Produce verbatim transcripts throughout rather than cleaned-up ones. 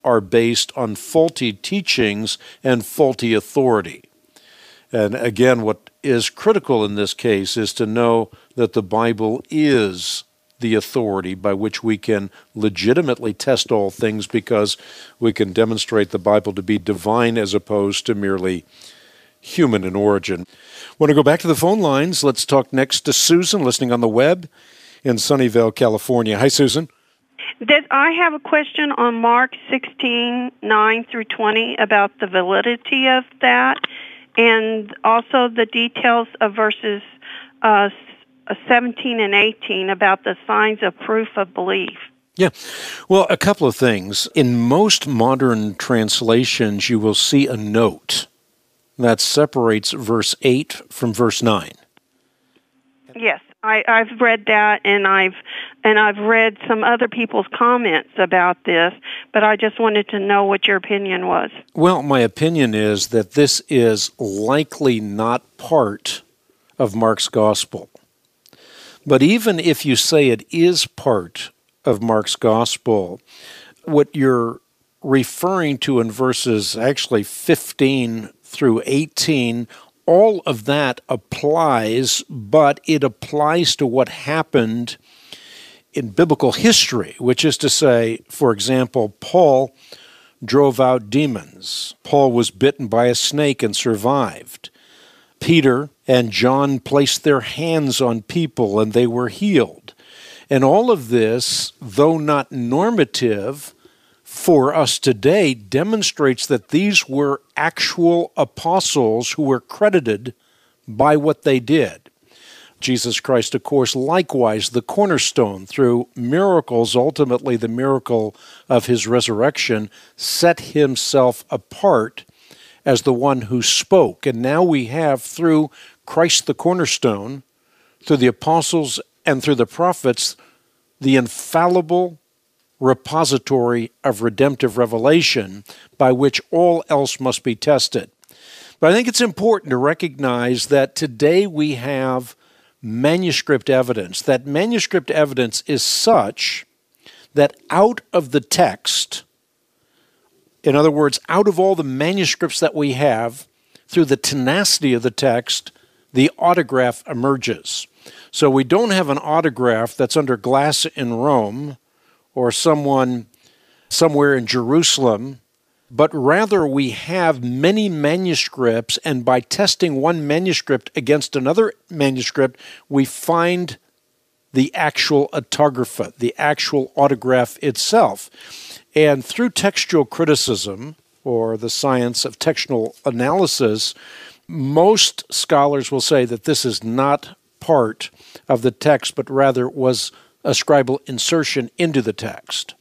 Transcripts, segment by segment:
are based on faulty teachings and faulty authority. And again, what is critical in this case is to know that the Bible is the authority by which we can legitimately test all things, because we can demonstrate the Bible to be divine as opposed to merely human in origin. Want to go back to the phone lines? Let's talk next to Susan, listening on the web in Sunnyvale, California. Hi, Susan. Did I have a question on Mark sixteen, nine through twenty about the validity of that, and also the details of verses uh, seventeen and eighteen about the signs of proof of belief? Yeah. Well, a couple of things. In most modern translations, you will see a note that separates verse eight from verse nine. Yes, I, I've read that, and I've and I've read some other people's comments about this, but I just wanted to know what your opinion was. Well, my opinion is that this is likely not part of Mark's gospel. But even if you say it is part of Mark's gospel, what you're referring to in verses actually fifteen through eighteen, all of that applies, but it applies to what happened in biblical history, which is to say, for example, Paul drove out demons. Paul was bitten by a snake and survived. Peter and John placed their hands on people and they were healed. And all of this, though not normative for us today, demonstrates that these were actual apostles who were credited by what they did. Jesus Christ, of course, likewise, the cornerstone, through miracles, ultimately the miracle of his resurrection, set himself apart as the one who spoke. And now we have, through Christ the cornerstone, through the apostles and through the prophets, the infallible repository of redemptive revelation by which all else must be tested. But I think it's important to recognize that today we have manuscript evidence. That manuscript evidence is such that out of the text, in other words, out of all the manuscripts that we have, through the tenacity of the text, the autograph emerges. So we don't have an autograph that's under glass in Rome or someone somewhere in Jerusalem, but rather we have many manuscripts, and by testing one manuscript against another manuscript, we find the actual autographa, the actual autograph itself. And through textual criticism, or the science of textual analysis, most scholars will say that this is not part of the text, but rather was a scribal insertion into the text.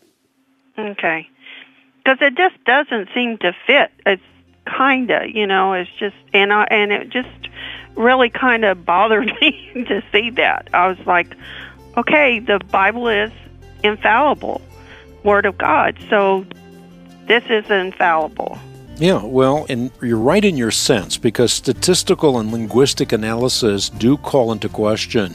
Okay. Because it just doesn't seem to fit. It's kind of, you know, it's just, and I, and it just really kind of bothered me to see that. I was like, okay, the Bible is infallible, Word of God, so this is infallible. Yeah, well, and you're right in your sense, because statistical and linguistic analysis do call into question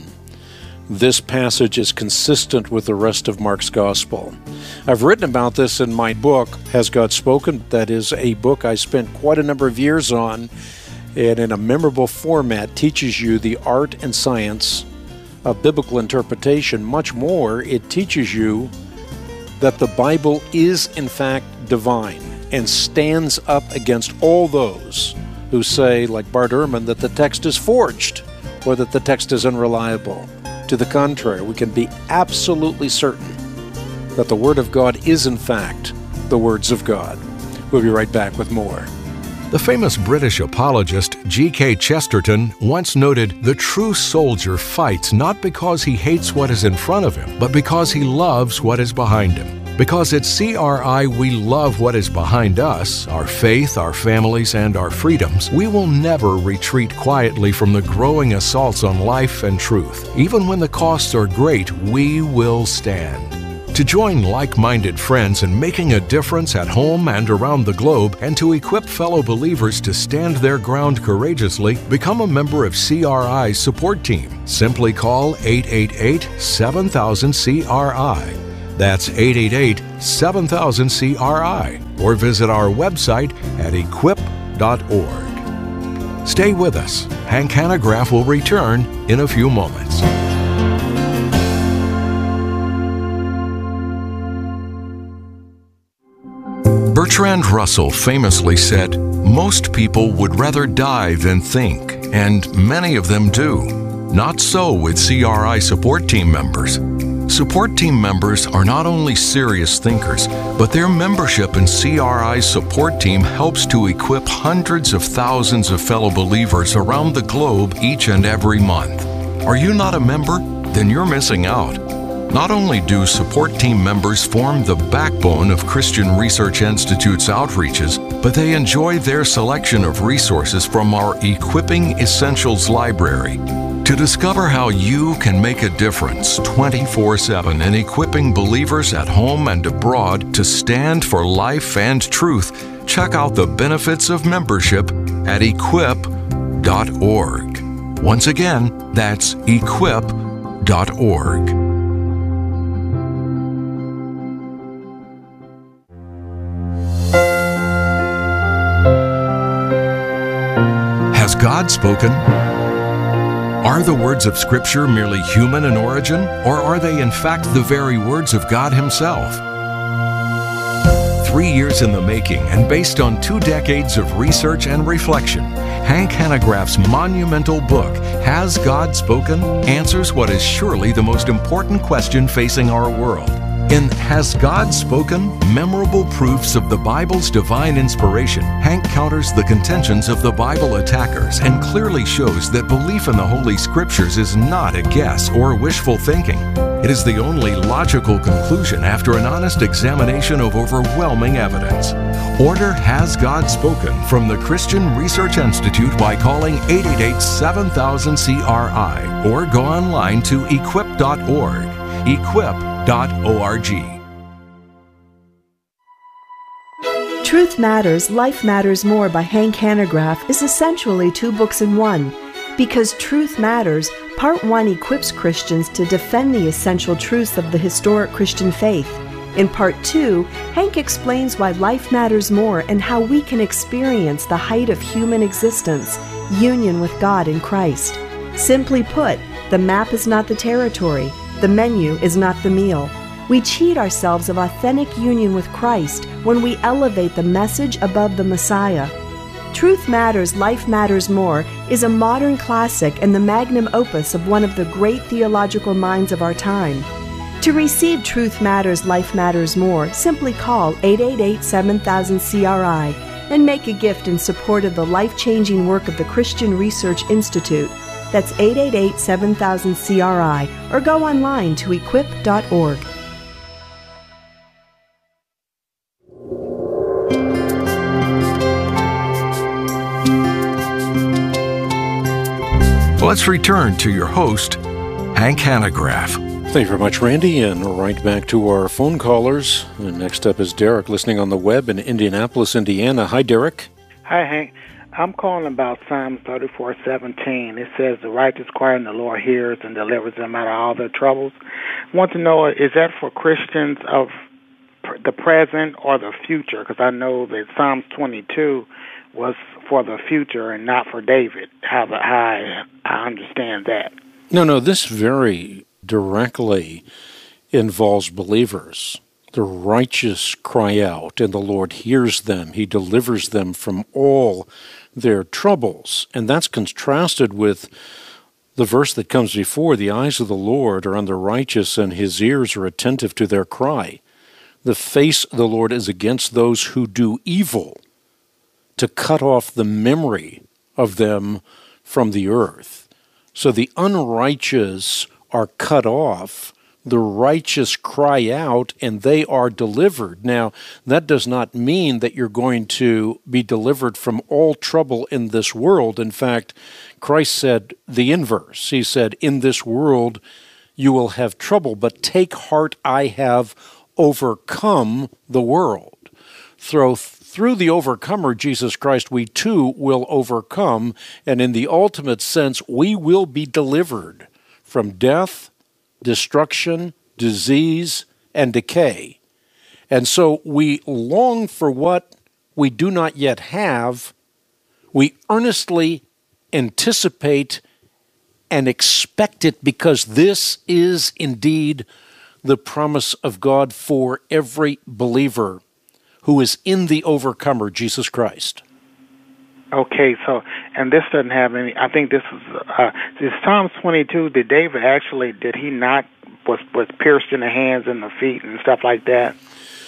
this passage is consistent with the rest of Mark's gospel. I've written about this in my book, Has God Spoken? That is a book I spent quite a number of years on, and in a memorable format teaches you the art and science of biblical interpretation. Much more, it teaches you that the Bible is in fact divine and stands up against all those who say, like Bart Ehrman, that the text is forged or that the text is unreliable. To the contrary, we can be absolutely certain that the Word of God is, in fact, the words of God. We'll be right back with more. The famous British apologist G K Chesterton once noted, "The true soldier fights not because he hates what is in front of him, but because he loves what is behind him." Because at C R I we love what is behind us, our faith, our families, and our freedoms, we will never retreat quietly from the growing assaults on life and truth. Even when the costs are great, we will stand. To join like-minded friends in making a difference at home and around the globe, and to equip fellow believers to stand their ground courageously, become a member of C R I's support team. Simply call eight eight eight, seven thousand C R I. That's eight eight eight, seven thousand, C R I, or visit our website at equip dot org. Stay with us. Hank Hanegraaff will return in a few moments. Bertrand Russell famously said, "Most people would rather die than think, and many of them do. Not so with C R I support team members. Support team members are not only serious thinkers, but their membership in C R I's support team helps to equip hundreds of thousands of fellow believers around the globe each and every month. Are you not a member? Then you're missing out. Not only do support team members form the backbone of Christian Research Institute's outreaches, but they enjoy their selection of resources from our Equipping Essentials library. To discover how you can make a difference twenty-four seven in equipping believers at home and abroad to stand for life and truth, check out the benefits of membership at equip dot org. Once again, that's equip dot org. Has God spoken? Are the words of Scripture merely human in origin, or are they in fact the very words of God Himself? Three years in the making and based on two decades of research and reflection, Hank Hanegraaff's monumental book, Has God Spoken?, answers what is surely the most important question facing our world. In Has God Spoken? Memorable Proofs of the Bible's Divine Inspiration, Hank counters the contentions of the Bible attackers and clearly shows that belief in the Holy Scriptures is not a guess or wishful thinking. It is the only logical conclusion after an honest examination of overwhelming evidence. Order Has God Spoken from the Christian Research Institute by calling eight eight eight, seven thousand, C R I or go online to equip dot org. equip dot org. Truth Matters, Life Matters More by Hank Hanegraaff is essentially two books in one, because Truth Matters, Part one equips Christians to defend the essential truths of the historic Christian faith. In Part two, Hank explains why life matters more and how we can experience the height of human existence, union with God in Christ. Simply put, the map is not the territory. The menu is not the meal. We cheat ourselves of authentic union with Christ when we elevate the message above the Messiah. Truth Matters, Life Matters More is a modern classic and the magnum opus of one of the great theological minds of our time. To receive Truth Matters, Life Matters More, simply call eight eight eight, seven thousand, C R I and make a gift in support of the life-changing work of the Christian Research Institute. That's eight eight eight, seven thousand, C R I, or go online to equip dot org. Let's return to your host, Hank Hanegraaff. Thank you very much, Randy, and right back to our phone callers. And next up is Derek, listening on the web in Indianapolis, Indiana. Hi, Derek. Hi, Hank. I'm calling about Psalm thirty-four seventeen. It says, the righteous cry and the Lord hears and delivers them out of all their troubles. I want to know, is that for Christians of the present or the future? Because I know that Psalms twenty-two was for the future and not for David, how, the, how I, I understand that. No, no, this very directly involves believers. The righteous cry out, and the Lord hears them. He delivers them from all their troubles. And that's contrasted with the verse that comes before, the eyes of the Lord are on the righteous, and his ears are attentive to their cry. The face of the Lord is against those who do evil, to cut off the memory of them from the earth. So the unrighteous are cut off, the righteous cry out, and they are delivered. Now, that does not mean that you're going to be delivered from all trouble in this world. In fact, Christ said the inverse. He said, in this world you will have trouble, but take heart, I have overcome the world. Through, through the overcomer, Jesus Christ, we too will overcome, and in the ultimate sense, we will be delivered from death, destruction, disease, and decay. And so we long for what we do not yet have. We earnestly anticipate and expect it because this is indeed the promise of God for every believer who is in the overcomer, Jesus Christ. Okay, so, and this doesn't have any, I think this is, uh, this Psalms twenty-two, did David actually, did he not, was, was pierced in the hands and the feet and stuff like that?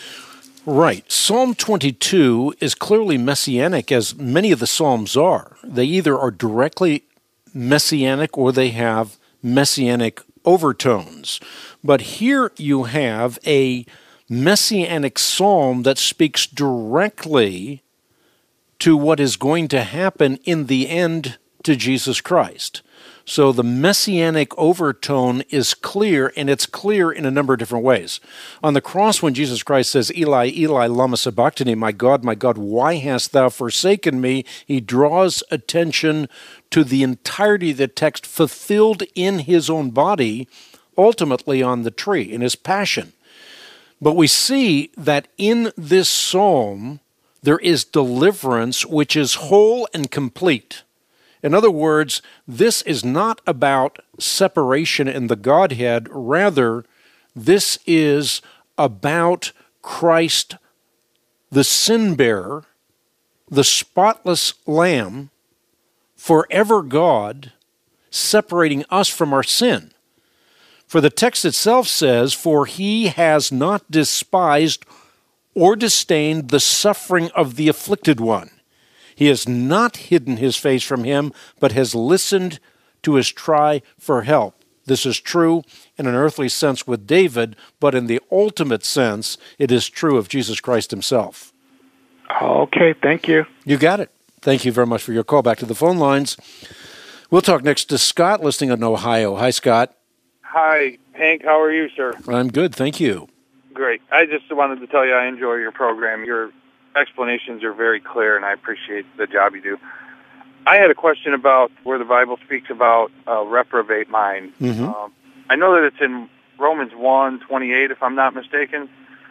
Right. Psalm twenty-two is clearly messianic, as many of the Psalms are. They either are directly messianic or they have messianic overtones. But here you have a messianic psalm that speaks directly to what is going to happen in the end to Jesus Christ. So the messianic overtone is clear, and it's clear in a number of different ways. On the cross, when Jesus Christ says, Eli, Eli, lama sabachthani, my God, my God, why hast thou forsaken me? He draws attention to the entirety of the text fulfilled in his own body, ultimately on the tree, in his passion. But we see that in this psalm, there is deliverance which is whole and complete. In other words, this is not about separation in the Godhead. Rather, this is about Christ, the sin-bearer, the spotless Lamb, forever God, separating us from our sin. For the text itself says, for he has not despised or disdained the suffering of the afflicted one. He has not hidden his face from him, but has listened to his cry for help. This is true in an earthly sense with David, but in the ultimate sense, it is true of Jesus Christ himself. Okay, thank you. You got it. Thank you very much for your call. Back to the phone lines. We'll talk next to Scott, listening in Ohio. Hi, Scott. Hi, Hank. How are you, sir? I'm good, thank you. Great. I just wanted to tell you I enjoy your program. Your explanations are very clear, and I appreciate the job you do. I had a question about where the Bible speaks about a reprobate mind. Mm-hmm. Um, I know that it's in Romans one twenty-eight, if I'm not mistaken,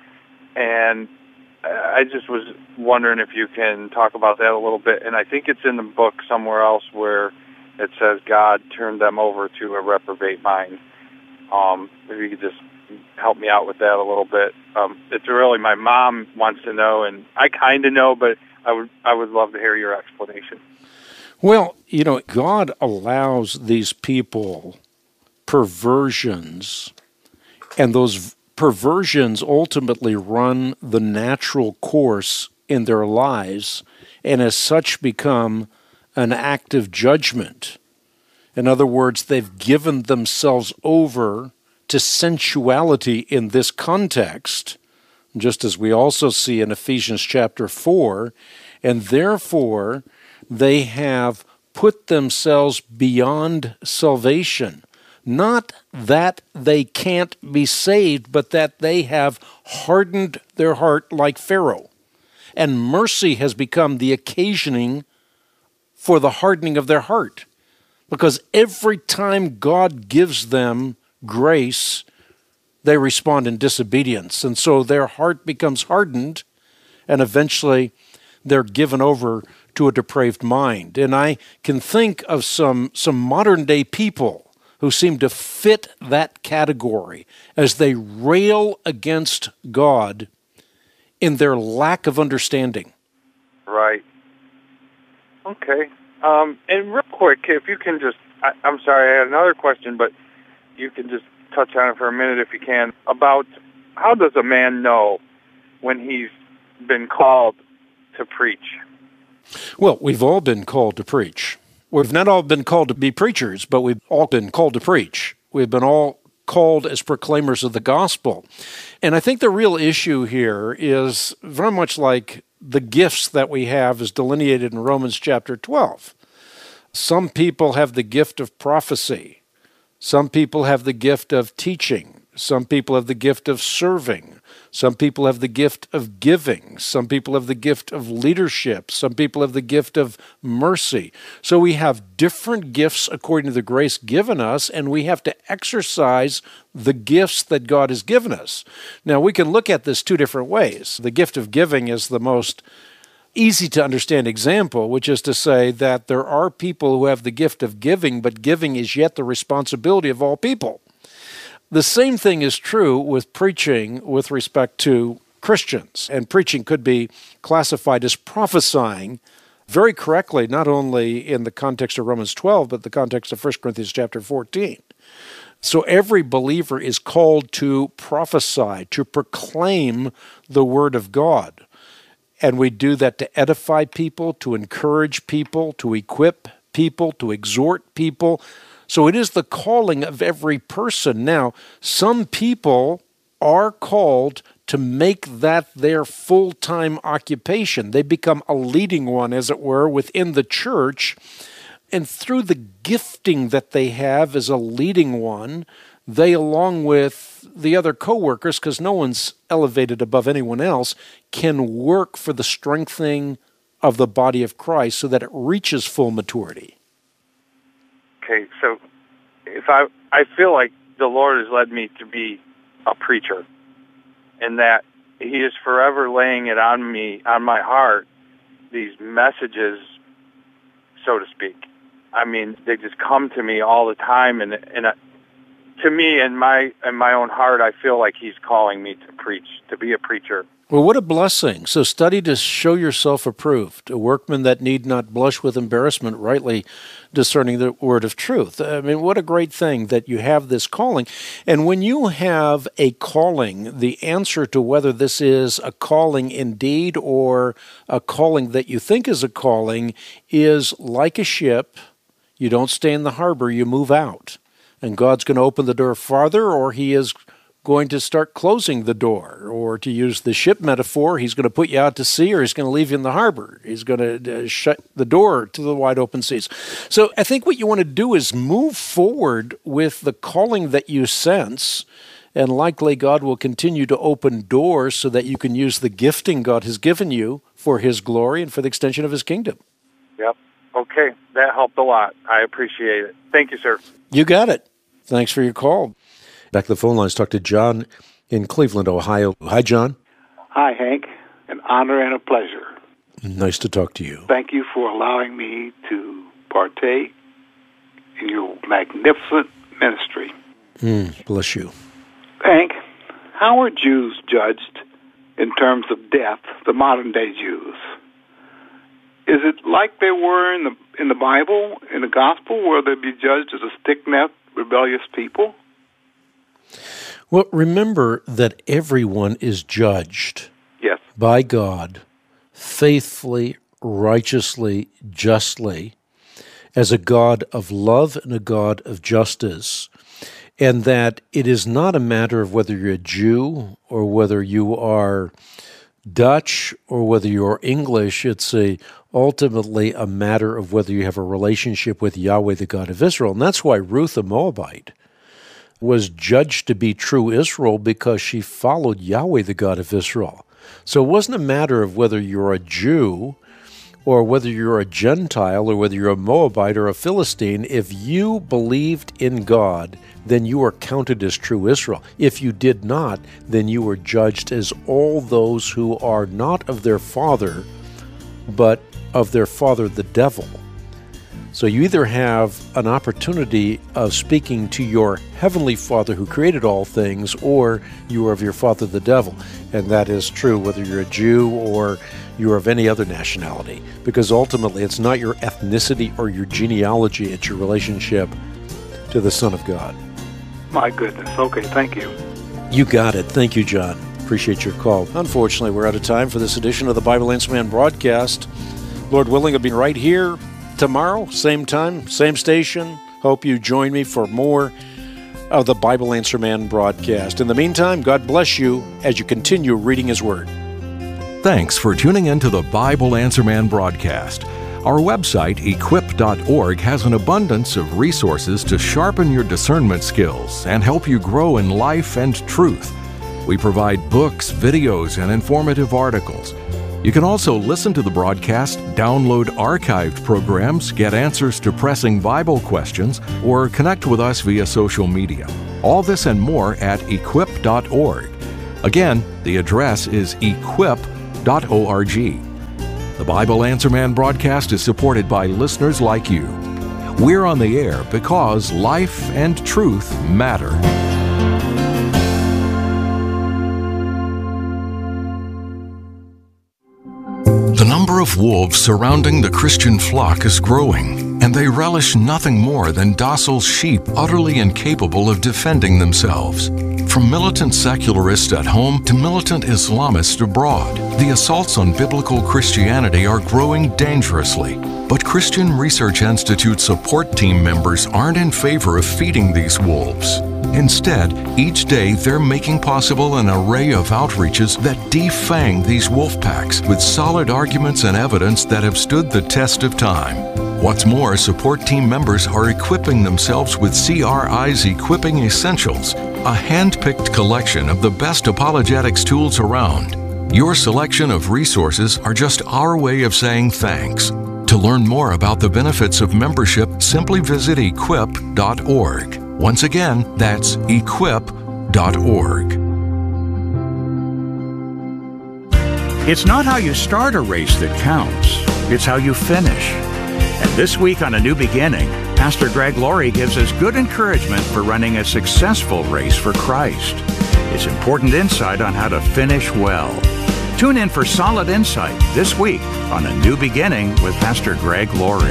and I just was wondering if you can talk about that a little bit. And I think it's in the book somewhere else where it says God turned them over to a reprobate mind. Um, if you could just help me out with that a little bit. Um, it's really my mom wants to know, and I kind of know, but I would I would love to hear your explanation. Well, you know, God allows these people perversions, and those perversions ultimately run the natural course in their lives, and as such become an act of judgment. In other words, they've given themselves over to sensuality in this context, just as we also see in Ephesians chapter four, and therefore they have put themselves beyond salvation. Not that they can't be saved, but that they have hardened their heart like Pharaoh. And mercy has become the occasioning for the hardening of their heart. Because every time God gives them grace, they respond in disobedience. And so their heart becomes hardened, and eventually they're given over to a depraved mind. And I can think of some, some modern-day people who seem to fit that category as they rail against God in their lack of understanding. Right. Okay. Um, and real quick, if you can just, I, I'm sorry, I had another question, but you can just touch on it for a minute if you can, about how does a man know when he's been called to preach? Well, we've all been called to preach. We've not all been called to be preachers, but we've all been called to preach. We've been all called as proclaimers of the gospel. And I think the real issue here is very much like the gifts that we have is delineated in Romans chapter twelve. Some people have the gift of prophecy. Some people have the gift of teaching. Some people have the gift of serving. Some people have the gift of giving. Some people have the gift of leadership. Some people have the gift of mercy. So we have different gifts according to the grace given us, and we have to exercise the gifts that God has given us. Now, we can look at this two different ways. The gift of giving is the most easy to understand example, which is to say that there are people who have the gift of giving, but giving is yet the responsibility of all people. The same thing is true with preaching with respect to Christians, and preaching could be classified as prophesying very correctly, not only in the context of Romans twelve, but the context of First Corinthians chapter fourteen. So every believer is called to prophesy, to proclaim the Word of God. And we do that to edify people, to encourage people, to equip people, to exhort people. So it is the calling of every person. Now, some people are called to make that their full-time occupation. They become a leading one, as it were, within the church. And through the gifting that they have as a leading one, they, along with the other co-workers, because no one's elevated above anyone else, can work for the strengthening of the body of Christ so that it reaches full maturity. Okay, so if I I feel like the Lord has led me to be a preacher, and that He is forever laying it on me, on my heart, these messages, so to speak. I mean, they just come to me all the time, and and to me, in my in my own heart, I feel like He's calling me to preach, to be a preacher. Well, what a blessing. So study to show yourself approved, a workman that need not blush with embarrassment, rightly discerning the word of truth. I mean, what a great thing that you have this calling. And when you have a calling, the answer to whether this is a calling indeed or a calling that you think is a calling is like a ship. You don't stay in the harbor, you move out. And God's going to open the door farther, or He is going to start closing the door. Or to use the ship metaphor, He's going to put you out to sea, or He's going to leave you in the harbor. He's going to uh, shut the door to the wide open seas. So I think what you want to do is move forward with the calling that you sense, and likely God will continue to open doors so that you can use the gifting God has given you for His glory and for the extension of His kingdom. Yep. Okay. That helped a lot. I appreciate it. Thank you, sir. You got it. Thanks for your call. Back to the phone lines, talk to John in Cleveland, Ohio. Hi, John. Hi, Hank. An honor and a pleasure. Nice to talk to you. Thank you for allowing me to partake in your magnificent ministry. Mm, bless you. Hank, how are Jews judged in terms of death, the modern-day Jews? Is it like they were in the in the Bible, in the Gospel, where they'd be judged as a stick-necked, rebellious people? Well, remember that everyone is judged yes. by God faithfully, righteously, justly, as a God of love and a God of justice, and that it is not a matter of whether you're a Jew or whether you are Dutch or whether you're English. It's a ultimately a matter of whether you have a relationship with Yahweh, the God of Israel. And that's why Ruth the Moabite was judged to be true Israel, because she followed Yahweh, the God of Israel. So it wasn't a matter of whether you're a Jew or whether you're a Gentile or whether you're a Moabite or a Philistine. If you believed in God, then you were counted as true Israel. If you did not, then you were judged as all those who are not of their father, but of their father the devil. So you either have an opportunity of speaking to your heavenly Father who created all things, or you are of your father the devil. And that is true whether you're a Jew or you're of any other nationality, because ultimately it's not your ethnicity or your genealogy, it's your relationship to the Son of God. My goodness. Okay, thank you. You got it. Thank you, John. Appreciate your call. Unfortunately, we're out of time for this edition of the Bible Answer Man broadcast. Lord willing, I'll be right here tomorrow, same time, same station. Hope you join me for more of the Bible Answer Man broadcast. In the meantime, God bless you as you continue reading His Word. Thanks for tuning in to the Bible Answer Man broadcast. Our website, equip dot org, has an abundance of resources to sharpen your discernment skills and help you grow in life and truth. We provide books, videos, and informative articles. You can also listen to the broadcast, download archived programs, get answers to pressing Bible questions, or connect with us via social media. All this and more at equip dot org. Again, the address is equip dot org. The Bible Answer Man broadcast is supported by listeners like you. We're on the air because life and truth matter. The number of wolves surrounding the Christian flock is growing, and they relish nothing more than docile sheep utterly incapable of defending themselves. From militant secularists at home to militant Islamists abroad, the assaults on biblical Christianity are growing dangerously. But Christian Research Institute support team members aren't in favor of feeding these wolves. Instead, each day they're making possible an array of outreaches that defang these wolf packs with solid arguments and evidence that have stood the test of time. What's more, support team members are equipping themselves with C R I's Equipping Essentials, a hand-picked collection of the best apologetics tools around. Your selection of resources are just our way of saying thanks. To learn more about the benefits of membership, simply visit equip dot org. Once again, that's equip dot org. It's not how you start a race that counts, it's how you finish. And this week on A New Beginning, Pastor Greg Laurie gives us good encouragement for running a successful race for Christ. It's important insight on how to finish well. Tune in for solid insight this week on A New Beginning with Pastor Greg Laurie.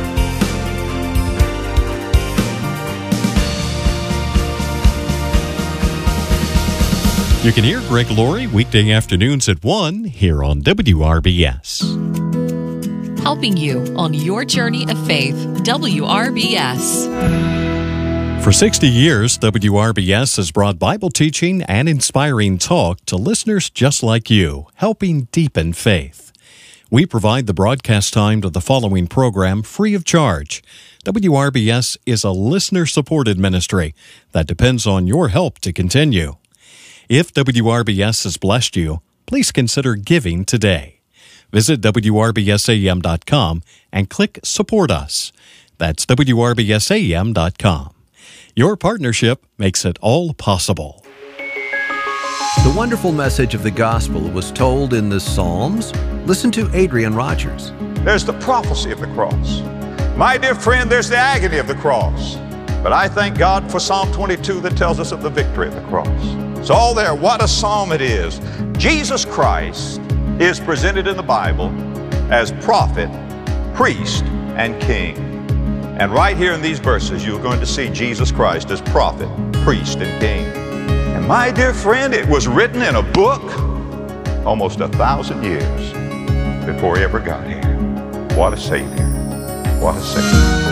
You can hear Greg Laurie weekday afternoons at one here on W R B S. Helping you on your journey of faith, W R B S. For sixty years, W R B S has brought Bible teaching and inspiring talk to listeners just like you, helping deepen faith. We provide the broadcast time to the following program free of charge. W R B S is a listener-supported ministry that depends on your help to continue. If W R B S has blessed you, please consider giving today. Visit W R B S A M dot com and click Support Us. That's W R B S A M dot com. Your partnership makes it all possible. The wonderful message of the gospel was told in the Psalms. Listen to Adrian Rogers. There's the prophecy of the cross. My dear friend, there's the agony of the cross. But I thank God for Psalm twenty-two that tells us of the victory of the cross. It's all there. What a psalm it is. Jesus Christ is presented in the Bible as prophet, priest, and king. And right here in these verses, you're going to see Jesus Christ as prophet, priest, and king. And my dear friend, it was written in a book almost a thousand years before he ever got here. What a Savior. What a Savior.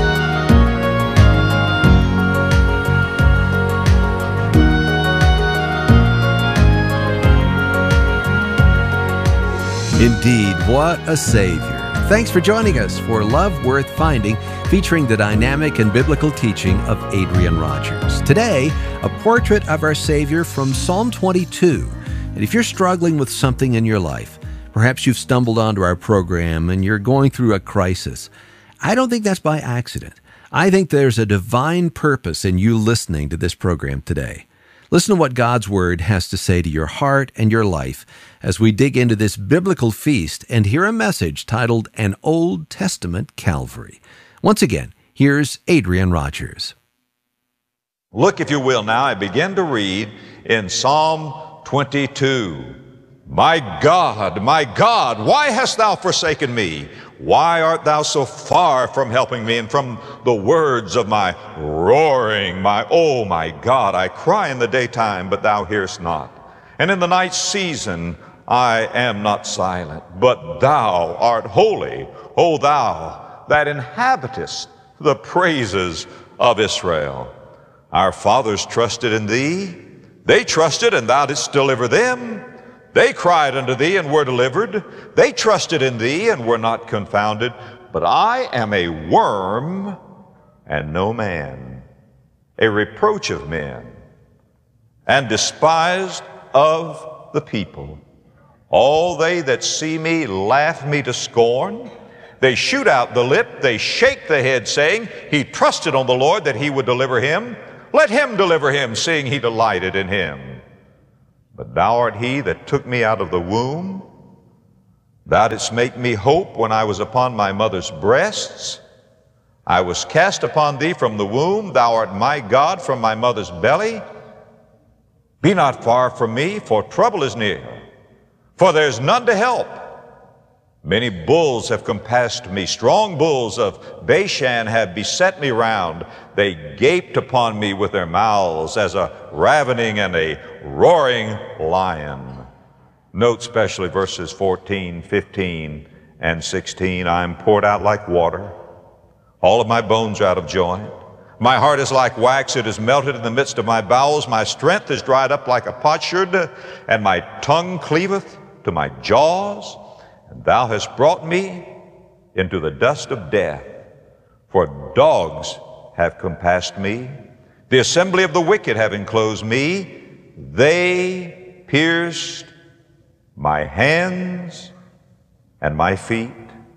Indeed, what a Savior. Thanks for joining us for Love Worth Finding, featuring the dynamic and biblical teaching of Adrian Rogers. Today, a portrait of our Savior from Psalm twenty-two. And if you're struggling with something in your life, perhaps you've stumbled onto our program and you're going through a crisis, I don't think that's by accident. I think there's a divine purpose in you listening to this program today. Listen to what God's Word has to say to your heart and your life as we dig into this biblical feast and hear a message titled An Old Testament Calvary. Once again, here's Adrian Rogers. Look, if you will, now, I begin to read in Psalm twenty-two. My God, my God, why hast thou forsaken me? Why art thou so far from helping me and from the words of my roaring? My, oh my God, I cry in the daytime, but thou hearest not. And in the night season, I am not silent. But thou art holy, O thou that inhabitest the praises of Israel. Our fathers trusted in thee. They trusted, and thou didst deliver them. They cried unto thee and were delivered. They trusted in thee and were not confounded. But I am a worm and no man, a reproach of men, and despised of the people. All they that see me laugh me to scorn. They shoot out the lip, they shake the head, saying, He trusted on the Lord that he would deliver him. Let him deliver him, seeing he delighted in him. But thou art he that took me out of the womb. Thou didst make me hope when I was upon my mother's breasts. I was cast upon thee from the womb. Thou art my God from my mother's belly. Be not far from me, for trouble is near, for there is none to help. Many bulls have compassed me. Strong bulls of Bashan have beset me round. They gaped upon me with their mouths as a ravening and a roaring lion. Note especially verses fourteen, fifteen, and sixteen. I am poured out like water. All of my bones are out of joint. My heart is like wax. It is melted in the midst of my bowels. My strength is dried up like a potsherd, and my tongue cleaveth to my jaws. And thou hast brought me into the dust of death, for dogs have compassed me. The assembly of the wicked have enclosed me. They pierced my hands and my feet.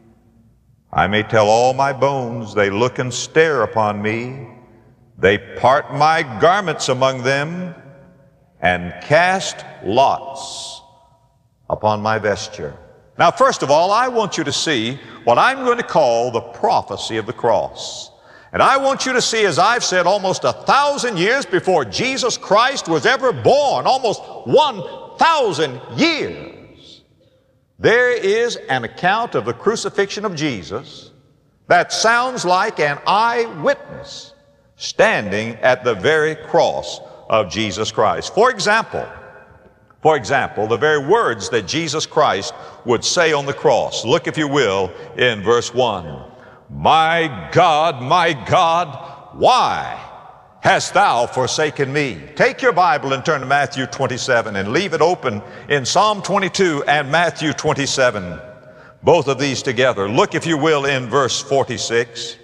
I may tell all my bones, they look and stare upon me. They part my garments among them and cast lots upon my vesture. Now, first of all, I want you to see what I'm going to call the prophecy of the cross. And I want you to see, as I've said, almost a thousand years before Jesus Christ was ever born, almost one thousand years, there is an account of the crucifixion of Jesus that sounds like an eyewitness standing at the very cross of Jesus Christ. For example, For example, the very words that Jesus Christ would say on the cross. Look, if you will, in verse one. My God, my God, why hast thou forsaken me? Take your Bible and turn to Matthew twenty-seven and leave it open in Psalm twenty-two and Matthew twenty-seven. Both of these together. Look, if you will, in verse forty-six.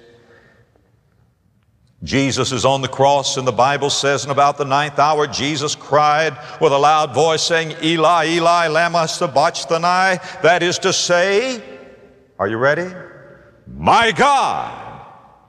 Jesus is on the cross, and the Bible says, in about the ninth hour, Jesus cried with a loud voice, saying, Eli, Eli, lama sabachthani. That is to say, are you ready? My God,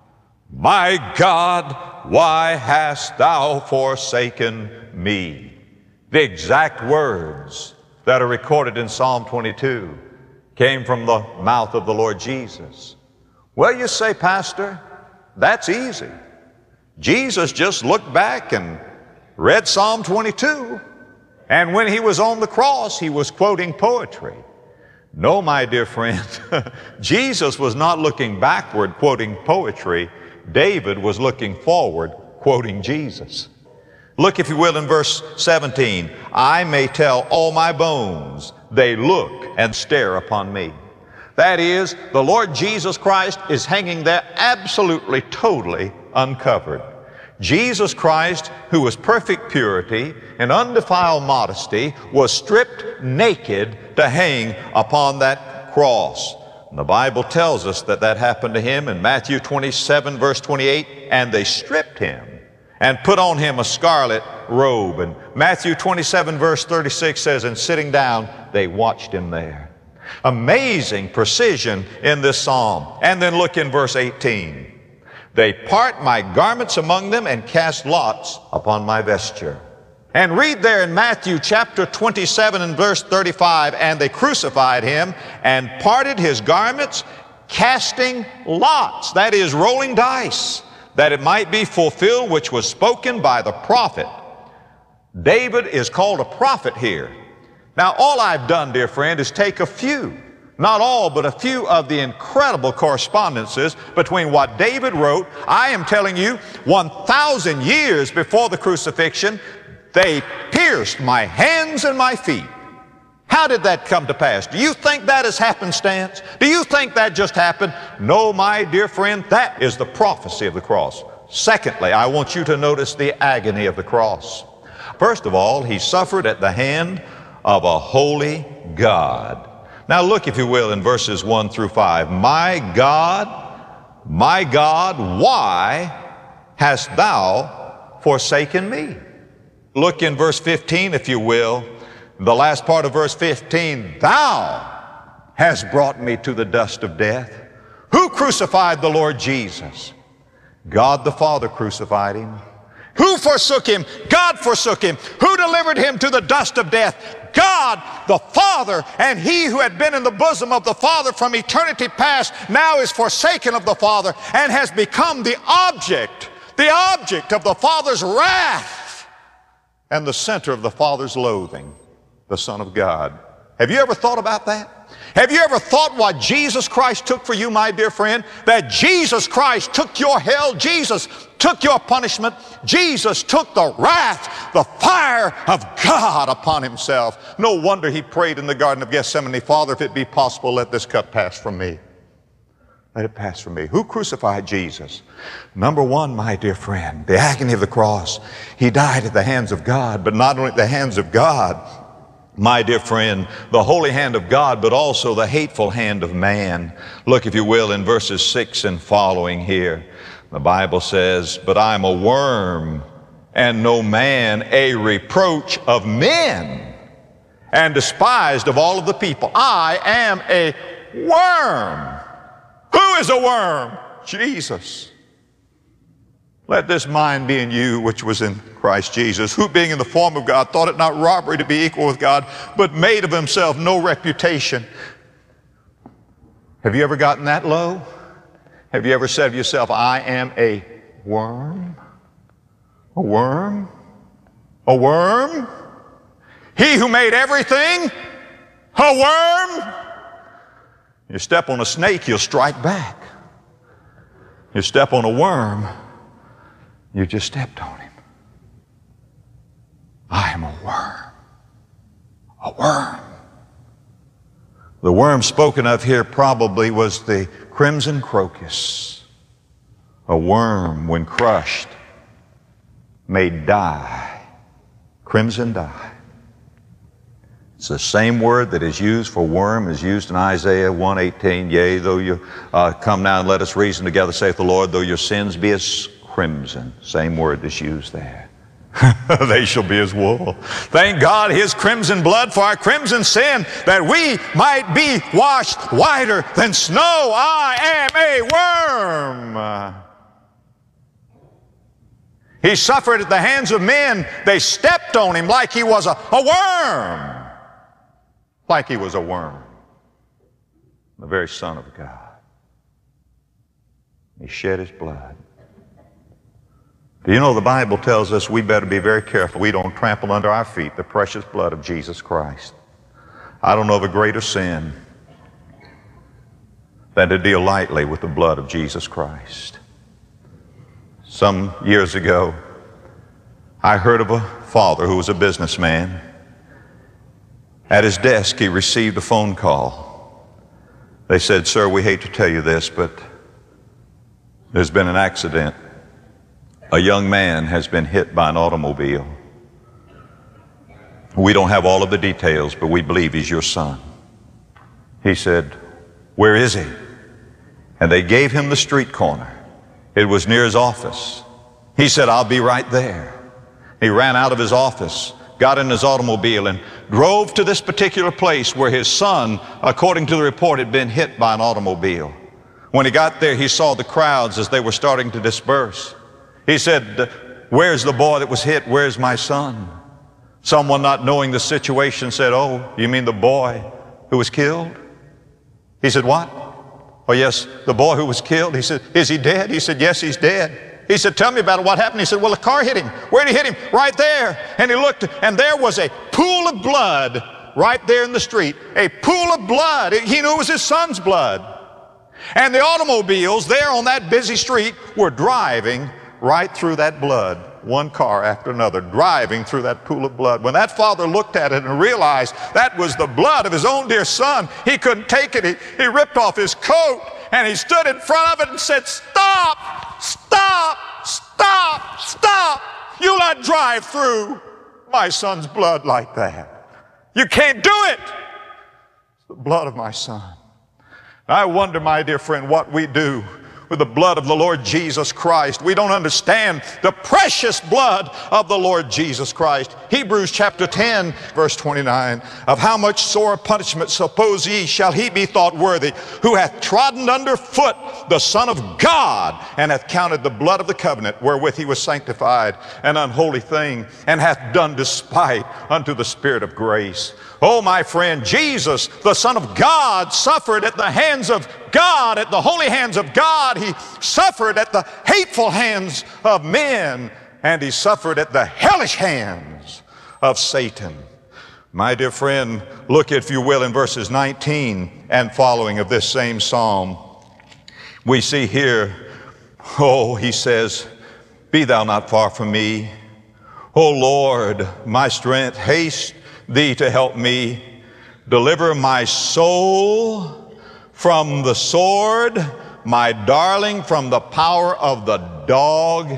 my God, why hast thou forsaken me? The exact words that are recorded in Psalm twenty-two came from the mouth of the Lord Jesus. Well, you say, Pastor, that's easy. Jesus just looked back and read Psalm twenty-two, and when he was on the cross, he was quoting poetry. No, my dear friend, Jesus was not looking backward quoting poetry. David was looking forward quoting Jesus. Look, if you will, in verse seventeen. I may tell all my bones, they look and stare upon me. That is, the Lord Jesus Christ is hanging there absolutely, totally uncovered. Jesus Christ, who was perfect purity and undefiled modesty, was stripped naked to hang upon that cross. And the Bible tells us that that happened to him in Matthew twenty-seven, verse twenty-eight, and they stripped him and put on him a scarlet robe. And Matthew twenty-seven, verse thirty-six says, and sitting down, they watched him there. Amazing precision in this psalm. And then look in verse eighteen. They part my garments among them and cast lots upon my vesture. And read there in Matthew chapter twenty-seven and verse thirty-five, and they crucified him and parted his garments, casting lots, that is, rolling dice, that it might be fulfilled which was spoken by the prophet. David is called a prophet here. Now, all I've done, dear friend, is take a few, not all, but a few of the incredible correspondences between what David wrote. I am telling you, one thousand years before the crucifixion, they pierced my hands and my feet. How did that come to pass? Do you think that is happenstance? Do you think that just happened? No, my dear friend, that is the prophecy of the cross. Secondly, I want you to notice the agony of the cross. First of all, he suffered at the hand of a holy God. Now look, if you will, in verses one through five. My God, my God, why hast thou forsaken me? Look in verse fifteen, if you will. The last part of verse fifteen. Thou hast brought me to the dust of death. Who crucified the Lord Jesus? God the Father crucified him. Who forsook him? God forsook him. Who delivered him to the dust of death? God the Father. And he who had been in the bosom of the Father from eternity past now is forsaken of the Father and has become the object, the object of the Father's wrath and the center of the Father's loathing, the Son of God. Have you ever thought about that? Have you ever thought what Jesus Christ took for you, my dear friend? That Jesus Christ took your hell, Jesus took your punishment, Jesus took the wrath, the fire of God upon himself. No wonder he prayed in the Garden of Gethsemane, Father, if it be possible, let this cup pass from me. Let it pass from me. Who crucified Jesus? Number one, my dear friend, the agony of the cross. He died at the hands of God, but not only at the hands of God, my dear friend, the holy hand of God, but also the hateful hand of man. Look, if you will, in verses six and following here. The Bible says, but I'm a worm and no man, a reproach of men and despised of all of the people. I am a worm. Who is a worm? Jesus. Let this mind be in you, which was in Christ Jesus, who being in the form of God, thought it not robbery to be equal with God, but made of himself no reputation. Have you ever gotten that low? Have you ever said to yourself, I am a worm? A worm? A worm? He who made everything? A worm? You step on a snake, you'll strike back. You step on a worm, you just stepped on him. I am a worm. A worm. The worm spoken of here probably was the crimson crocus. A worm, when crushed, may die. Crimson dye. It's the same word that is used for worm is used in Isaiah one eighteen. Yea, though you uh, come now and let us reason together, saith the Lord, though your sins be as crimson. Same word that's used there. They shall be as wool. Thank God his crimson blood for our crimson sin, that we might be washed whiter than snow. I am a worm. He suffered at the hands of men. They stepped on him like he was a, a worm. Like he was a worm. The very Son of God. He shed his blood. Do you know the Bible tells us we better be very careful we don't trample under our feet the precious blood of Jesus Christ. I don't know of a greater sin than to deal lightly with the blood of Jesus Christ. Some years ago, I heard of a father who was a businessman. At his desk, he received a phone call. They said, sir, we hate to tell you this, but there's been an accident. A young man has been hit by an automobile. We don't have all of the details, but we believe he's your son. He said, where is he? And they gave him the street corner. It was near his office. He said, I'll be right there. He ran out of his office, got in his automobile, and drove to this particular place where his son, according to the report, had been hit by an automobile. When he got there, he saw the crowds as they were starting to disperse. He said, where's the boy that was hit? Where's my son? Someone not knowing the situation said, oh, you mean the boy who was killed? He said, what? Oh, yes, the boy who was killed. He said, is he dead? He said, yes, he's dead. He said, tell me about it. What happened? He said, well, a car hit him. Where did he hit him? Right there. And he looked, and there was a pool of blood right there in the street. A pool of blood. He knew it was his son's blood. And the automobiles there on that busy street were driving right through that blood, one car after another, driving through that pool of blood. When that father looked at it and realized that was the blood of his own dear son, he couldn't take it. He, he ripped off his coat and he stood in front of it and said, stop, stop, stop, stop. You'll not drive through my son's blood like that. You can't do it. It's the blood of my Son. I wonder, my dear friend, what we do with the blood of the Lord Jesus Christ. We don't understand the precious blood of the Lord Jesus Christ. Hebrews chapter ten, verse twenty-nine, of how much sore punishment, suppose ye, shall he be thought worthy, who hath trodden under foot the Son of God, and hath counted the blood of the covenant wherewith he was sanctified an unholy thing, and hath done despite unto the Spirit of grace. Oh, my friend, Jesus, the Son of God, suffered at the hands of God, at the holy hands of God. He suffered at the hateful hands of men, and he suffered at the hellish hands of Satan. My dear friend, look, if you will, in verses nineteen and following of this same psalm. We see here, oh, he says, be thou not far from me. O Lord, my strength, haste thee to help me. Deliver my soul from the sword, my darling from the power of the dog,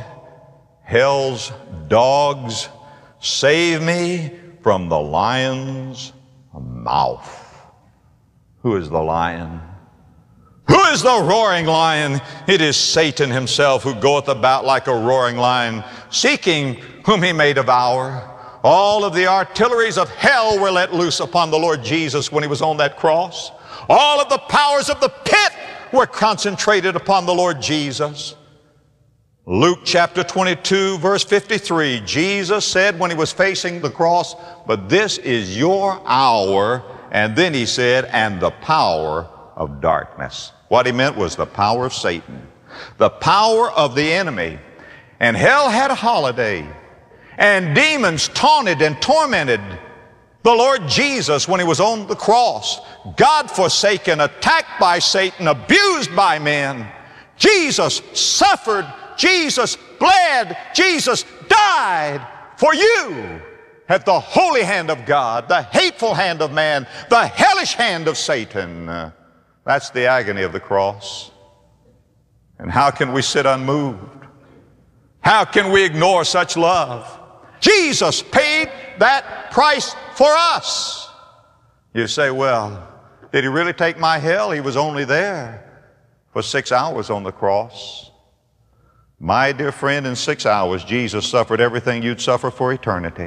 hell's dogs. Save me from the lion's mouth. Who is the lion? Who is the roaring lion? It is Satan himself, who goeth about like a roaring lion, seeking whom he may devour. All of the artilleries of hell were let loose upon the Lord Jesus when he was on that cross. All of the powers of the pit were concentrated upon the Lord Jesus. Luke chapter twenty-two, verse fifty-three, Jesus said when he was facing the cross, but this is your hour. And then he said, and the power of darkness. What he meant was the power of Satan, the power of the enemy. And hell had a holiday, and demons taunted and tormented the Lord Jesus when he was on the cross. God forsaken, attacked by Satan, abused by men. Jesus suffered, Jesus bled, Jesus died for you at the holy hand of God, the hateful hand of man, the hellish hand of Satan. Uh, that's the agony of the cross. And how can we sit unmoved? How can we ignore such love? Jesus paid that price for us. You say, well, did he really take my hell? He was only there for six hours on the cross. My dear friend, in six hours, Jesus suffered everything you'd suffer for eternity.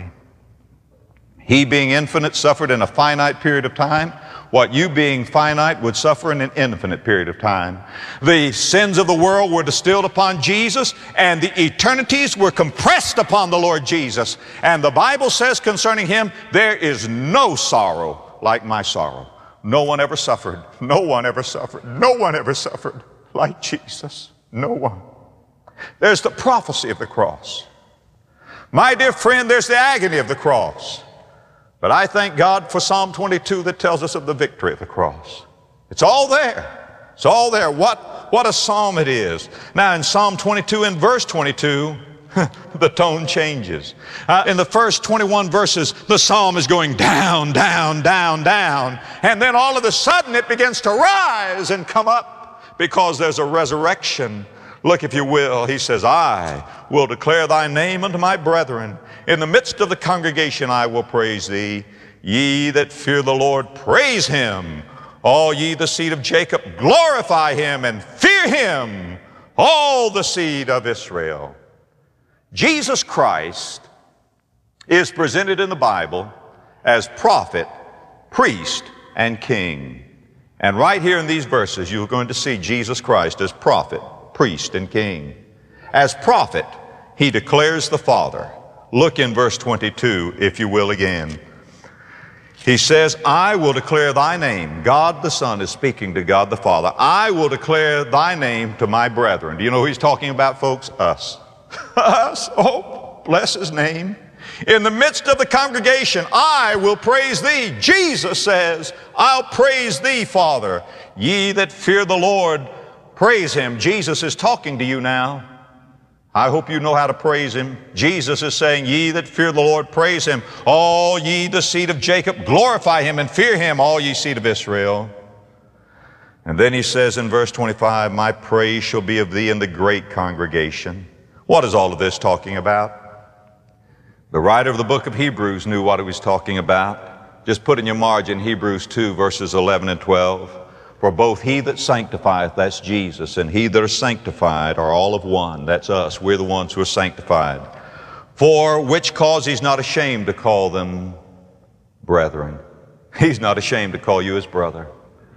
He, being infinite, suffered in a finite period of time what you, being finite, would suffer in an infinite period of time. The sins of the world were distilled upon Jesus, and the eternities were compressed upon the Lord Jesus. And the Bible says concerning him, there is no sorrow like my sorrow. No one ever suffered. No one ever suffered. No one ever suffered like Jesus. No one. There's the prophecy of the cross. My dear friend, there's the agony of the cross. But I thank God for Psalm twenty-two that tells us of the victory of the cross. It's all there. It's all there. What, what a psalm it is. Now in Psalm twenty-two and verse twenty-two, the tone changes. Uh, in the first twenty-one verses, the psalm is going down, down, down, down. And then all of a sudden it begins to rise and come up because there's a resurrection. Look, if you will, he says, I will declare thy name unto my brethren. In the midst of the congregation I will praise thee. Ye that fear the Lord, praise him. All ye the seed of Jacob, glorify him and fear him. All the seed of Israel. Jesus Christ is presented in the Bible as prophet, priest, and king. And right here in these verses, you're going to see Jesus Christ as prophet, priest, and king. As prophet, he declares the Father. Look in verse twenty-two, if you will, again. He says, I will declare thy name. God the Son is speaking to God the Father. I will declare thy name to my brethren. Do you know who he's talking about, folks? Us. Us. Oh, bless his name. In the midst of the congregation, I will praise thee. Jesus says, I'll praise thee, Father. Ye that fear the Lord, praise him. Jesus is talking to you now. I hope you know how to praise him. Jesus is saying, ye that fear the Lord, praise him. All ye the seed of Jacob, glorify him and fear him, all ye seed of Israel. And then he says in verse twenty-five, my praise shall be of thee in the great congregation. What is all of this talking about? The writer of the book of Hebrews knew what he was talking about. Just put in your margin Hebrews two, verses eleven and twelve. For both he that sanctifieth, that's Jesus, and he that are sanctified are all of one. That's us. We're the ones who are sanctified. For which cause he's not ashamed to call them brethren. He's not ashamed to call you his brother.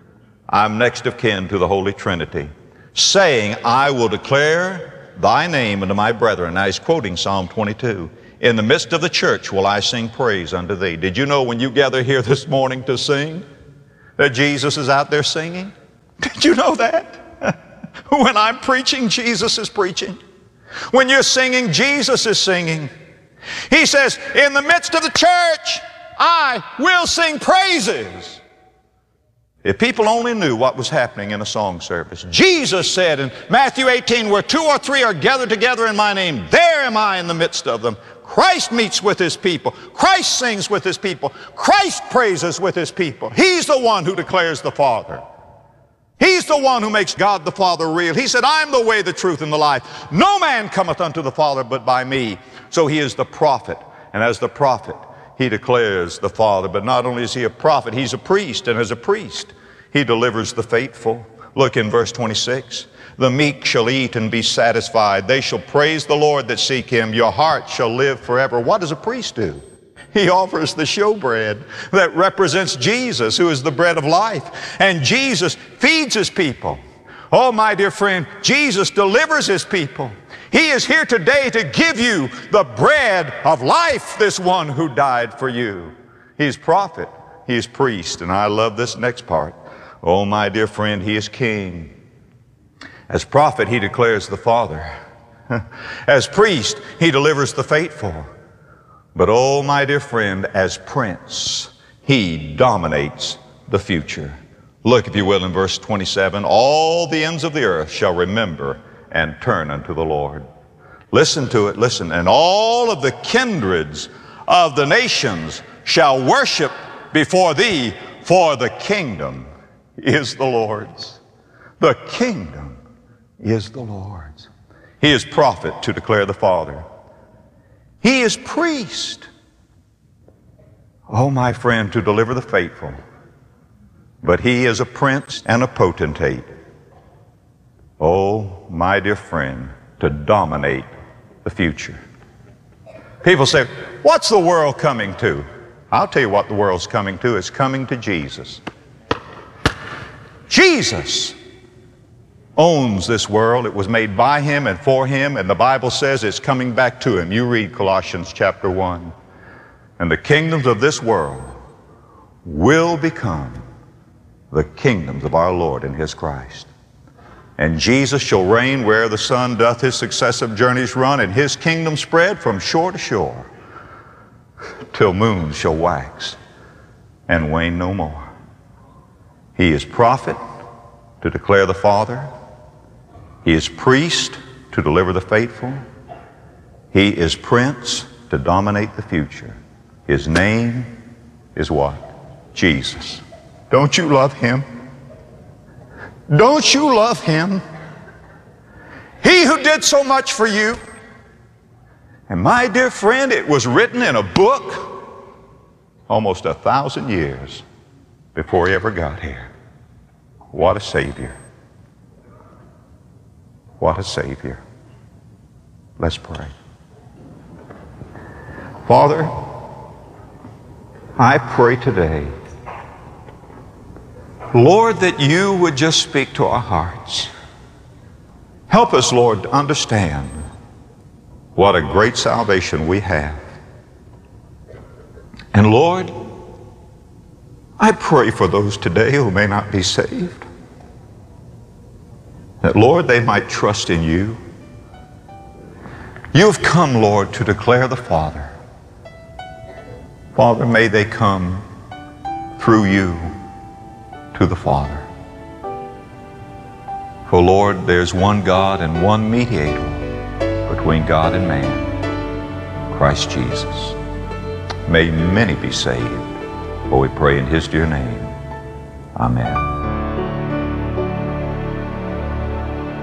I'm next of kin to the Holy Trinity, saying, I will declare thy name unto my brethren. Now he's quoting Psalm twenty-two. In the midst of the church will I sing praise unto thee. Did you know when you gather here this morning to sing that Jesus is out there singing? Did you know that? When I'm preaching, Jesus is preaching. When you're singing, Jesus is singing. He says, in the midst of the church, I will sing praises. If people only knew what was happening in a song service. Jesus said in Matthew eighteen, where two or three are gathered together in my name, there am I in the midst of them. Christ meets with his people. Christ sings with his people. Christ praises with his people. He's the one who declares the Father. He's the one who makes God the Father real. He said, I'm the way, the truth, and the life. No man cometh unto the Father but by me. So he is the prophet. And as the prophet, he declares the Father. But not only is he a prophet, he's a priest. And as a priest, he delivers the faithful. Look in verse twenty-six. The meek shall eat and be satisfied. They shall praise the Lord that seek him. Your heart shall live forever. What does a priest do? He offers the showbread that represents Jesus, who is the bread of life. And Jesus feeds his people. Oh, my dear friend, Jesus delivers his people. He is here today to give you the bread of life, this one who died for you. He is prophet. He is priest. And I love this next part. Oh, my dear friend, he is king. As prophet, he declares the Father. As priest, he delivers the faithful. But oh, my dear friend, as prince, he dominates the future. Look, if you will, in verse twenty-seven. All the ends of the earth shall remember and turn unto the Lord. Listen to it, listen. And all of the kindreds of the nations shall worship before thee, for the kingdom is the Lord's. The kingdom is the Lord's. He is prophet to declare the Father. He is priest. Oh, my friend, to deliver the faithful. But he is a prince and a potentate. Oh, my dear friend, to dominate the future. People say, what's the world coming to? I'll tell you what the world's coming to. It's coming to Jesus. Jesus owns this world. It was made by him and for him, and the Bible says it's coming back to him. You read Colossians chapter one. And the kingdoms of this world will become the kingdoms of our Lord and his Christ. And Jesus shall reign where the sun doth his successive journeys run, and his kingdom spread from shore to shore, till moons shall wax and wane no more. He is prophet to declare the Father. He is priest to deliver the faithful. He is prince to dominate the future. His name is what? Jesus. Don't you love him? Don't you love him? He who did so much for you. And my dear friend, it was written in a book almost a thousand years before he ever got here. What a Savior. What a Savior. Let's pray. Father, I pray today, Lord, that you would just speak to our hearts. Help us, Lord, to understand what a great salvation we have. And Lord, I pray for those today who may not be saved, that, Lord, they might trust in you. You've come, Lord, to declare the Father. Father, may they come through you to the Father. For, Lord, there's one God and one mediator between God and man, Christ Jesus. May many be saved, for we pray in his dear name. Amen.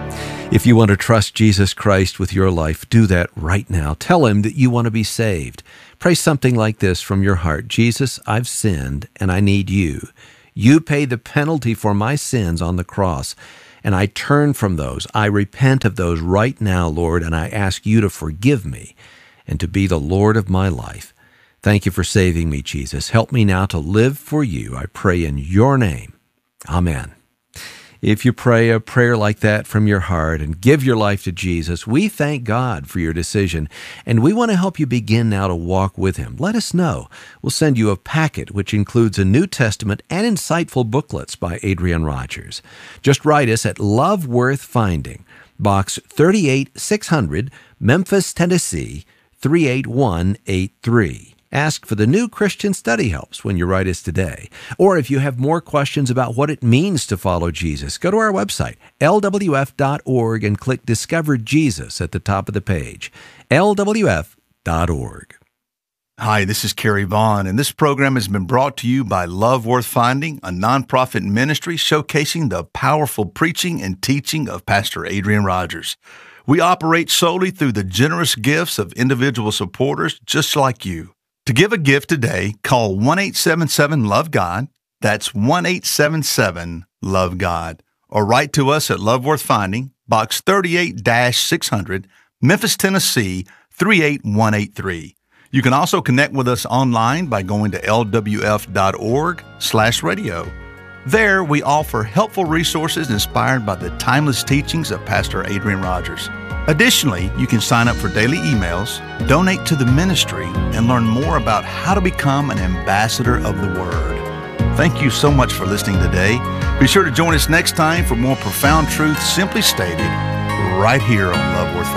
If you want to trust Jesus Christ with your life, do that right now. Tell him that you want to be saved. Pray something like this from your heart. Jesus, I've sinned and I need you. You paid the penalty for my sins on the cross, and I turn from those. I repent of those right now, Lord, and I ask you to forgive me and to be the Lord of my life. Thank you for saving me, Jesus. Help me now to live for you. I pray in your name. Amen. If you pray a prayer like that from your heart and give your life to Jesus, we thank God for your decision, and we want to help you begin now to walk with him. Let us know. We'll send you a packet which includes a New Testament and insightful booklets by Adrian Rogers. Just write us at Love Worth Finding, Box thirty-eight six hundred, Memphis, Tennessee, three eight one eight three. Ask for the New Christian Study Helps when you write us today. Or if you have more questions about what it means to follow Jesus, go to our website, L W F dot org, and click Discover Jesus at the top of the page, L W F dot org. Hi, this is Kerry Vaughn, and this program has been brought to you by Love Worth Finding, a nonprofit ministry showcasing the powerful preaching and teaching of Pastor Adrian Rogers. We operate solely through the generous gifts of individual supporters just like you. To give a gift today, call one eight seven seven, love God. That's one eight seven seven, love God. Or write to us at Love Worth Finding, Box thirty-eight six hundred, Memphis, Tennessee, three eight one eight three. You can also connect with us online by going to L W F dot org slash radio. There, we offer helpful resources inspired by the timeless teachings of Pastor Adrian Rogers. Additionally, you can sign up for daily emails, donate to the ministry, and learn more about how to become an ambassador of the Word. Thank you so much for listening today. Be sure to join us next time for more profound truths simply stated right here on Love Worth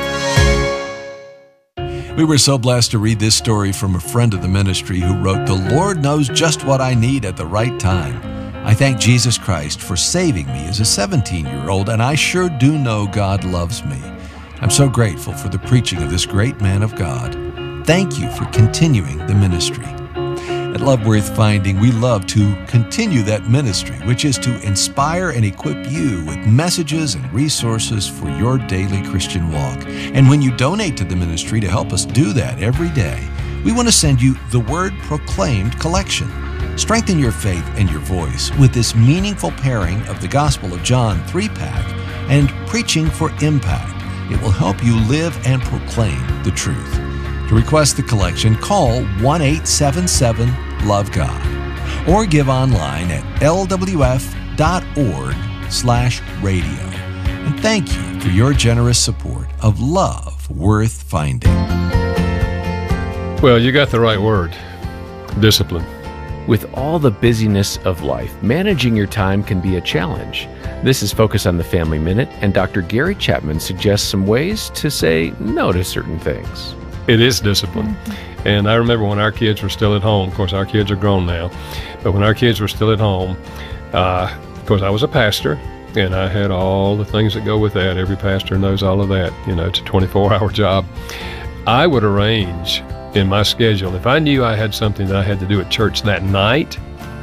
Finding. We were so blessed to read this story from a friend of the ministry who wrote, "The Lord knows just what I need at the right time. I thank Jesus Christ for saving me as a seventeen-year-old, and I sure do know God loves me. I'm so grateful for the preaching of this great man of God. Thank you for continuing the ministry." At Love Worth Finding, we love to continue that ministry, which is to inspire and equip you with messages and resources for your daily Christian walk. And when you donate to the ministry to help us do that every day, we want to send you the Word Proclaimed collection. Strengthen your faith and your voice with this meaningful pairing of the Gospel of John three-pack and Preaching for Impact. It will help you live and proclaim the truth. To request the collection, call one eight seven seven, love God or give online at L W F dot org slash radio. And thank you for your generous support of Love Worth Finding. Well, you got the right word. Discipline. With all the busyness of life, managing your time can be a challenge. This is Focus on the Family Minute, and Doctor Gary Chapman suggests some ways to say no to certain things. It is discipline. And I remember when our kids were still at home, of course our kids are grown now, but when our kids were still at home, uh, of course I was a pastor, and I had all the things that go with that. Every pastor knows all of that. You know, it's a twenty-four hour job. I would arrange in my schedule, if I knew I had something that I had to do at church that night,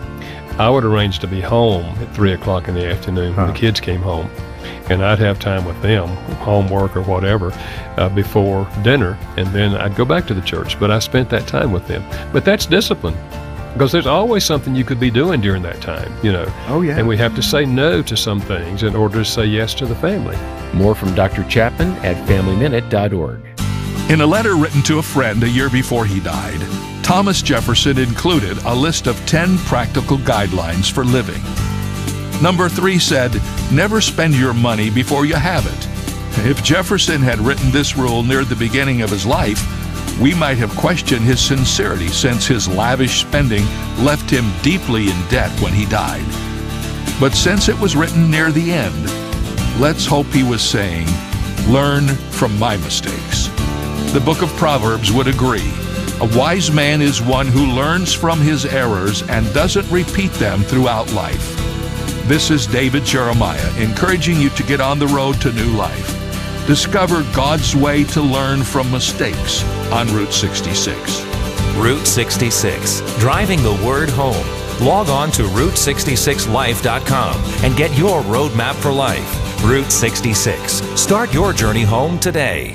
I would arrange to be home at three o'clock in the afternoon when huh. the kids came home. And I'd have time with them, homework or whatever, uh, before dinner, and then I'd go back to the church. But I spent that time with them. But that's discipline, because there's always something you could be doing during that time, you know. Oh, yeah. And we have to say no to some things in order to say yes to the family. More from Doctor Chapman at family minute dot org. In a letter written to a friend a year before he died, Thomas Jefferson included a list of ten practical guidelines for living. Number three said, never spend your money before you have it. If Jefferson had written this rule near the beginning of his life, we might have questioned his sincerity, since his lavish spending left him deeply in debt when he died. But since it was written near the end, let's hope he was saying, learn from my mistakes. The book of Proverbs would agree. A wise man is one who learns from his errors and doesn't repeat them throughout life. This is David Jeremiah encouraging you to get on the road to new life. Discover God's way to learn from mistakes on Route sixty-six. Route sixty-six, driving the word home. Log on to route sixty-six life dot com and get your roadmap for life. Route sixty-six. Start your journey home today.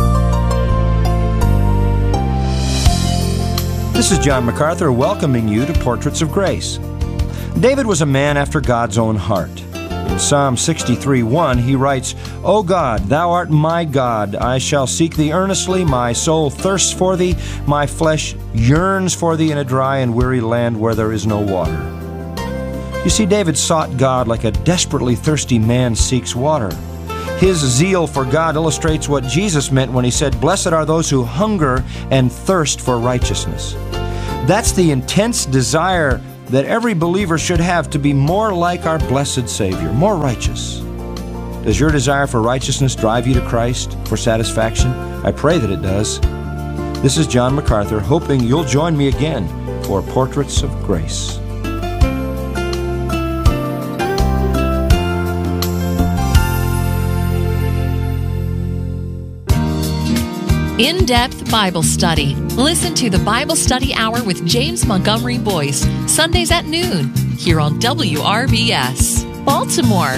This is John MacArthur welcoming you to Portraits of Grace. David was a man after God's own heart. In Psalm sixty-three one, he writes, O God, thou art my God. I shall seek thee earnestly. My soul thirsts for thee. My flesh yearns for thee in a dry and weary land where there is no water. You see, David sought God like a desperately thirsty man seeks water. His zeal for God illustrates what Jesus meant when he said, Blessed are those who hunger and thirst for righteousness. That's the intense desire that every believer should have to be more like our blessed Savior, more righteous. Does your desire for righteousness drive you to Christ for satisfaction? I pray that it does. This is John MacArthur, hoping you'll join me again for Portraits of Grace. In-depth Bible study. Listen to the Bible Study Hour with James Montgomery Boyce, Sundays at noon, here on W R B S, Baltimore.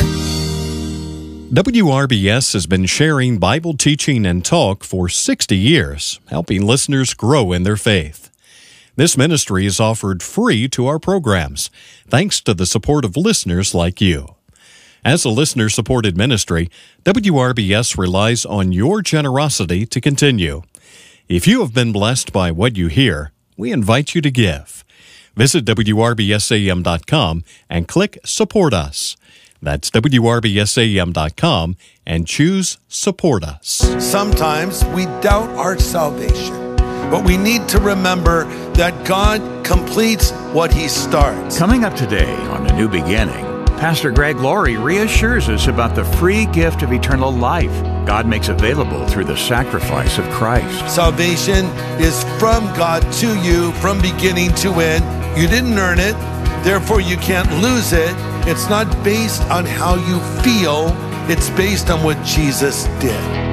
W R B S has been sharing Bible teaching and talk for sixty years, helping listeners grow in their faith. This ministry is offered free to our programs, thanks to the support of listeners like you. As a listener-supported ministry, W R B S relies on your generosity to continue. If you have been blessed by what you hear, we invite you to give. Visit W R B S A M dot com and click Support Us. That's W R B S A M dot com and choose Support Us. Sometimes we doubt our salvation, but we need to remember that God completes what He starts. Coming up today on A New Beginning, Pastor Greg Laurie reassures us about the free gift of eternal life God makes available through the sacrifice of Christ. Salvation is from God to you from beginning to end. You didn't earn it, therefore you can't lose it. It's not based on how you feel, it's based on what Jesus did.